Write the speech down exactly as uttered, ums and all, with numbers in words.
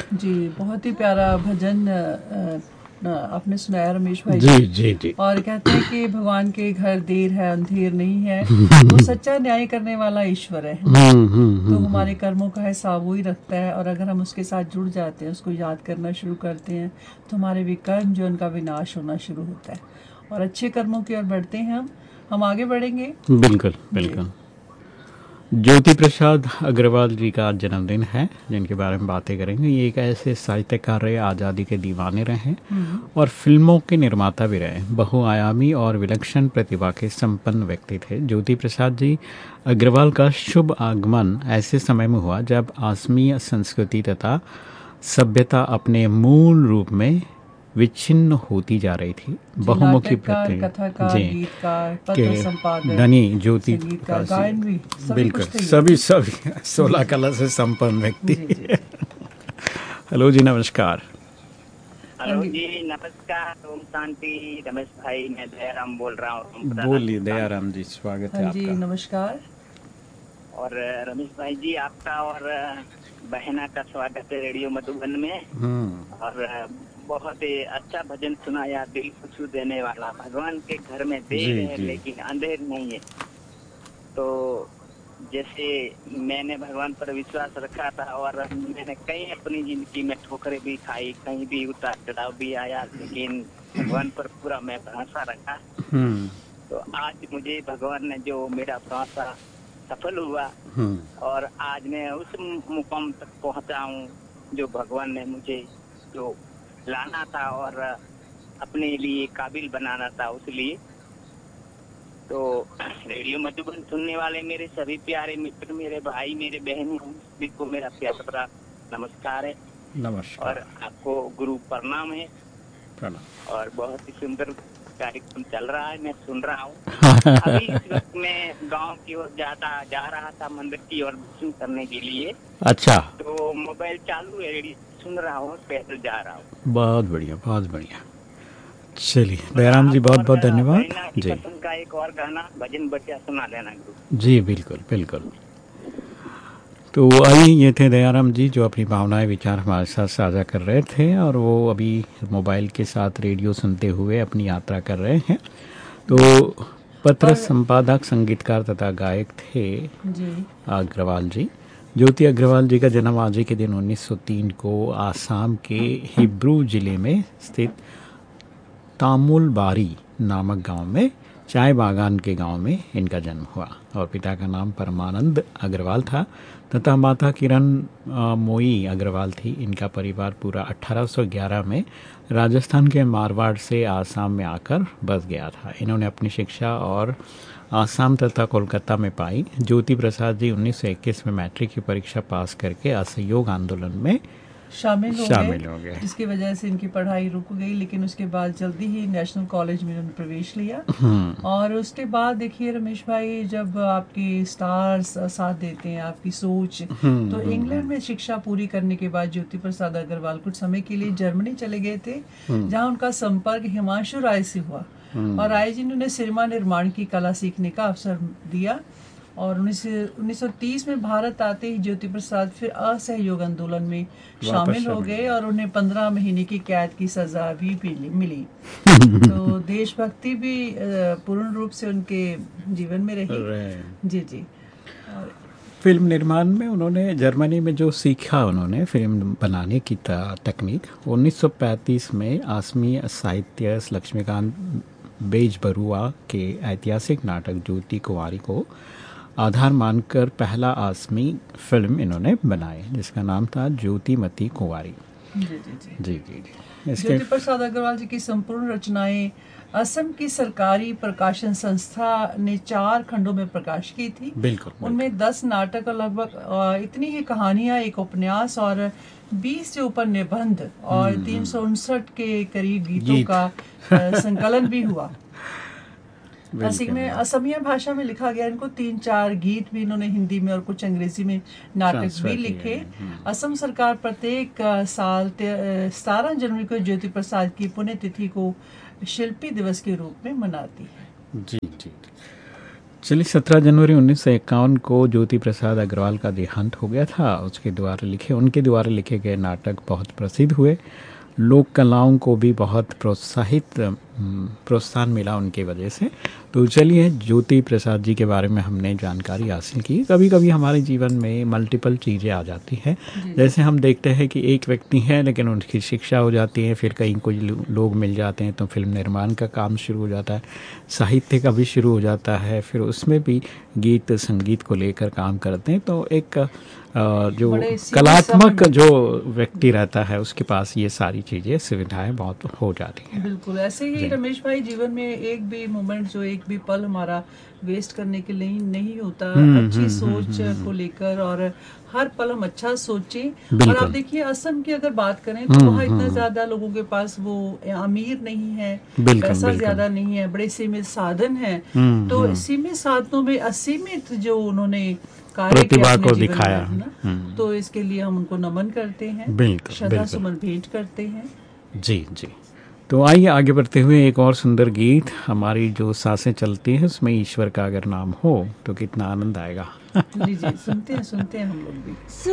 जी, बहुत ही प्यारा भजन अ, अ, आपने सुनाया रमेश भाई जी जी जी। और कहते हैं कि भगवान के घर देर है अंधेर नहीं है, वो सच्चा न्याय करने वाला ईश्वर है है ना। हम्म हम्म तो हम्म हमारे कर्मों का हिसाब वो ही रखता है, और अगर हम उसके साथ जुड़ जाते हैं, उसको याद करना शुरू करते हैं, तो हमारे विकर्म जो उनका विनाश होना शुरू होता है और अच्छे कर्मों की ओर बढ़ते हैं। हम हम आगे बढ़ेंगे। बिल्कुल जी बिल्कुल। ज्योति प्रसाद अग्रवाल जी का आज जन्मदिन है, जिनके बारे में बातें करेंगे। ये एक ऐसे साहित्यकार रहे, आज़ादी के दीवाने रहे हम्म और फिल्मों के निर्माता भी रहे। बहुआयामी और विलक्षण प्रतिभा के संपन्न व्यक्ति थे। ज्योति प्रसाद जी अग्रवाल का शुभ आगमन ऐसे समय में हुआ जब आसमीय संस्कृति तथा सभ्यता अपने मूल रूप में विच्छिन्न होती जा रही थी। जी, बहुमुखी नाटककार, प्रति कथाकार, जी गीतकार, के पत्र संपादक, धनी ज्योति संगीतकार, प्रकाश जी, गायन भी, सभी बिल्कुल कुछ थे ये सभी तो। सभी जी सोलह जी कला से संपन्न व्यक्ति। जी जी जी। हेलो जी, नमस्कार। हाँ हेलो जी जी, नमस्कार। ओम शांति। रमेश भाई, मैं दयाराम बोल रहा हूँ रामपुरा बोलिए राजस्थान से। दयाराम जी, स्वागत हाँ है जी, आपका। नमस्कार। और अ, रमेश भाई जी, आपका और अ, बहना का स्वागत है रेडियो मधुबन में। हम्म और अ, बहुत ही अच्छा भजन सुनाया, दिल को छू देने वाला। भगवान के घर में जी देर है जी लेकिन अंधेर नहीं है। तो जैसे मैंने भगवान पर विश्वास रखा था और मैंने कई अपनी जिंदगी में ठोकरें भी खाई, कहीं भी उतार चढ़ाव भी आया, लेकिन भगवान पर पूरा मैं भरोसा रखा। हम्म तो आज मुझे भगवान ने जो मेरा भरोसा सफल हुआ, हम्म और आज मैं उस मुकाम तक पहुंचा हूँ जो भगवान ने मुझे जो लाना था और अपने लिए काबिल बनाना था उस लिए। तो रेडियो मधुबन सुनने वाले मेरे सभी प्यारे मित्र, मेरे भाई, मेरे बहन, सभी को मेरा प्यार भरा नमस्कार है और नमस्कार। आपको गुरु प्रणाम है। प्रणाम। और बहुत ही सुंदर कार्यक्रम चल रहा है, मैं सुन रहा हूँ। अभी इस वक्त मैं गांव की ओर जाता जा रहा था, मंदिर की ओर दर्शन करने के लिए। अच्छा, तो मोबाइल चालू है, रेडियो सुन रहा हूँ, पैदल जा रहा हूँ। बहुत बढ़िया बहुत बढ़िया। चलिए और दयाराम जी, आप बहुत और बहुत धन्यवाद बहना की जी। पसंद का एक और गाना भजन बच्चा सुना लेना गुरु। जी बिल्कुल बिल्कुल। तो आइए, ये थे दयाराम जी जो अपनी भावनाएं विचार हमारे साथ साझा कर रहे थे, और वो अभी मोबाइल के साथ रेडियो सुनते हुए अपनी यात्रा कर रहे हैं। तो बिल्कुल। पत्र और संपादक, संगीतकार तथा गायक थे जी अग्रवाल जी। ज्योति अग्रवाल जी का जन्म आज ही के दिन उन्नीस सौ तीन को आसाम के हिब्रू जिले में स्थित तामुलबारी नामक गांव में, चाय बागान के गांव में इनका जन्म हुआ। और पिता का नाम परमानंद अग्रवाल था तथा माता किरण अ, मोई अग्रवाल थी। इनका परिवार पूरा अठारह सौ ग्यारह में राजस्थान के मारवाड़ से आसाम में आकर बस गया था। इन्होंने अपनी शिक्षा और आसाम तथा कोलकाता में पाई। ज्योति प्रसाद जी उन्नीस सौ इक्कीस में मैट्रिक की परीक्षा पास करके असहयोग आंदोलन में शामिल हो गए, शामिल हो गए। जिसकी वजह से इनकी पढ़ाई रुक गई, लेकिन उसके बाद जल्दी ही नेशनल कॉलेज में उन्होंने प्रवेश लिया। और उसके बाद देखिए रमेश भाई, जब आपकी स्टार्स साथ देते हैं, आपकी सोच, तो इंग्लैंड में शिक्षा पूरी करने के बाद ज्योति प्रसाद अग्रवाल कुछ समय के लिए जर्मनी चले गए थे, जहां उनका संपर्क हिमांशु राय से हुआ। और राय जी ने उन्हें सिनेमा निर्माण की कला सीखने का अवसर दिया। और उन्नीस सौ तीस में भारत आते ही ज्योति प्रसाद फिर असहयोग आंदोलन में शामिल हो गए और उन्हें पंद्रह महीने की कैद की सजा भी मिली मिली। तो देशभक्ति भी अ, पूर्ण रूप से उनके जीवन में रही। जी जी। और फिल्म निर्माण में उन्होंने जर्मनी में जो सीखा, उन्होंने फिल्म बनाने की तकनीक, उन्नीस सौ पैंतीस में आसमीय साहित्य लक्ष्मीकांत बेजबरुआ के ऐतिहासिक नाटक ज्योति कुंवारी को आधार मानकर पहला आसमी फिल्म इन्होंने बनाई, जिसका नाम था ज्योतिमती कुंवारी। जी जी जी जी जी जी। इसके ज्योति प्रसाद अग्रवाल जी की संपूर्ण रचनाएं असम की सरकारी प्रकाशन संस्था ने चार खंडों में प्रकाश की थी। बिल्कुल, उनमें दस नाटक और लगभग अ, इतनी ही कहानियां, एक उपन्यास और बीस से ऊपर निबंध और तीन सौ उनसठ के करीब गीतों गीत। का अ, संकलन भी हुआ। असम बिल्कुल में असमिया भाषा में लिखा गया इनको। तीन चार गीत भी इन्होंने हिंदी में और कुछ अंग्रेजी में नाटक भी ट्रांसफर किए लिखे। हैं। हम्म। असम सरकार प्रत्येक अ, साल सतारह जनवरी को ज्योति प्रसाद की पुण्यतिथि को शिल्पी दिवस के रूप में मनाती है। जी जी। चलिए, सत्रह जनवरी उन्नीस सौ इक्यावन को ज्योति प्रसाद अग्रवाल का देहांत हो गया था। उसके द्वारा लिखे उनके द्वारा लिखे गए नाटक बहुत प्रसिद्ध हुए। लोक कलाओं को भी बहुत प्रोत्साहित प्रोत्साहन मिला उनके वजह से। तो चलिए, ज्योति प्रसाद जी के बारे में हमने जानकारी हासिल की। कभी कभी हमारे जीवन में मल्टीपल चीज़ें आ जाती हैं। जैसे हम देखते हैं कि एक व्यक्ति है लेकिन उनकी शिक्षा हो जाती है, फिर कहीं कोई लोग मिल जाते हैं तो फिल्म निर्माण का काम शुरू हो जाता है, साहित्य का भी शुरू हो जाता है, फिर उसमें भी गीत संगीत को लेकर काम करते हैं। तो एक जो कलात्मक जो व्यक्ति रहता है उसके पास ये सारी चीज़ें सुविधाएं बहुत हो जाती हैं। बिल्कुल ऐसे ही रमेश भाई, जीवन में एक भी मोमेंट, जो एक भी पल हमारा वेस्ट करने के लिए नहीं होता। अच्छी सोच को लेकर और हर पल हम अच्छा सोचें। और आप देखिए, असम की अगर बात करें तो वहाँ इतना ज्यादा लोगों के पास वो अमीर नहीं है, पैसा ज्यादा नहीं है, बड़े सीमित साधन है। तो सीमित साधनों में असीमित जो उन्होंने प्रतिभा को दिखाया, तो इसके लिए हम उनको नमन करते हैं, श्रद्धा सुमन भेंट करते हैं। जी जी तो आइए आगे बढ़ते हुए एक और सुंदर गीत। हमारी जो सांसें चलती हैं उसमें ईश्वर का अगर नाम हो तो कितना आनंद आएगा। जी जी सुनते हैं सुनते हैं हम लोग भी।